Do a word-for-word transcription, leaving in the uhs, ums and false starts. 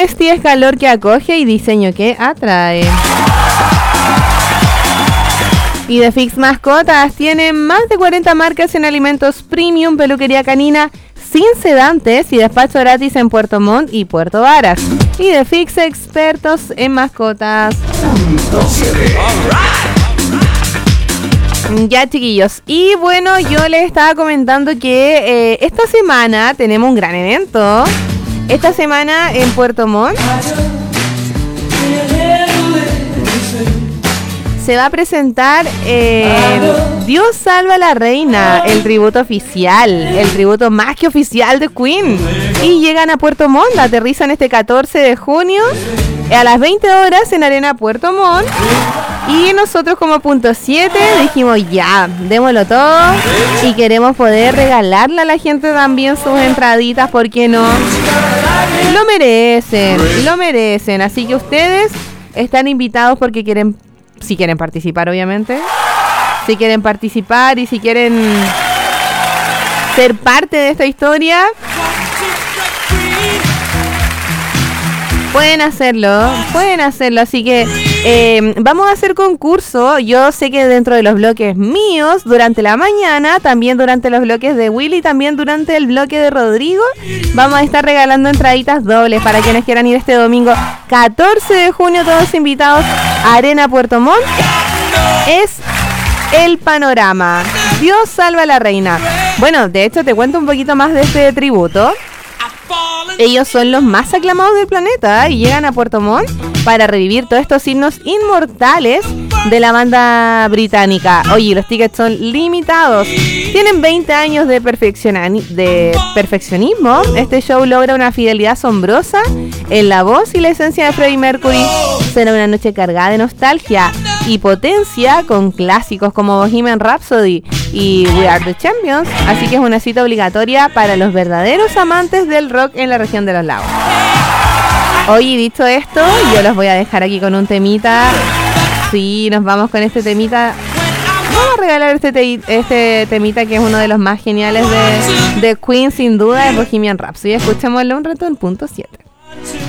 Honesty es calor que acoge y diseño que atrae. Y The Fix Mascotas tiene más de cuarenta marcas en alimentos premium, peluquería canina sin sedantes y despacho gratis en Puerto Montt y Puerto Varas. Y The Fix, expertos en mascotas. Ya, chiquillos. Y bueno, yo les estaba comentando que eh, esta semana tenemos un gran evento. Esta semana en Puerto Montt se va a presentar eh, Dios salva a la reina, el tributo oficial, el tributo más que oficial de Queen. Y llegan a Puerto Montt, aterrizan este catorce de junio a las veinte horas en Arena Puerto Montt. Y nosotros como punto siete dijimos ya, démoslo todo y queremos poder regalarle a la gente también sus entraditas, ¿por qué no? Lo merecen, lo merecen, así que ustedes están invitados porque quieren, si quieren participar obviamente, si quieren participar y si quieren ser parte de esta historia, pueden hacerlo, pueden hacerlo, así que eh, vamos a hacer concurso. Yo sé que dentro de los bloques míos, durante la mañana, también durante los bloques de Willy, también durante el bloque de Rodrigo, vamos a estar regalando entraditas dobles para quienes quieran ir este domingo catorce de junio, todos invitados a Arena Puerto Montt. Es el panorama. Dios salva a la reina. Bueno, de hecho te cuento un poquito más de este tributo. Ellos son los más aclamados del planeta, ¿eh? Y llegan a Puerto Montt para revivir todos estos himnos inmortales de la banda británica. Oye, los tickets son limitados. Tienen veinte años de, perfeccioni- de perfeccionismo. Este show logra una fidelidad asombrosa en la voz y la esencia de Freddie Mercury. Será una noche cargada de nostalgia y potencia con clásicos como Bohemian Rhapsody y We Are the Champions. Así que es una cita obligatoria para los verdaderos amantes del rock en la región de los lagos. Hoy, dicho esto, yo los voy a dejar aquí con un temita. Sí, nos vamos con este temita. Vamos a regalar este, te- este temita que es uno de los más geniales de, de Queen, sin duda, es Bohemian Rhapsody. Escuchémoslo un rato en punto siete.